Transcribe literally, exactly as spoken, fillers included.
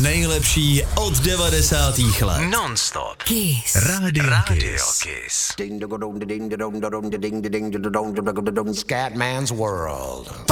nejlepší od devadesátých let. Non-stop. Kiss. Radio, Radio Kiss. Scatman's World.